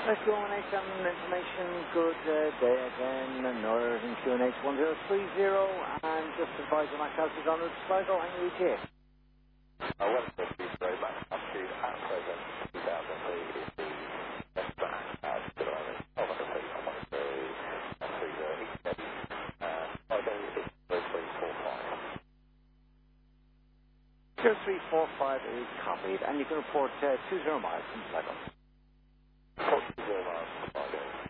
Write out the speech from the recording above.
Let's go on HM information. Good day again. Northern QNH 1030 and just advise on my house is on the Sligo and UG. West Coast East Road back up to at present 2003 is the best back to the moment. Oh, like I say, I'm on the 130 East Steady. Sligo is 0345. 0345 is copied and you can report 20 miles from Sligo.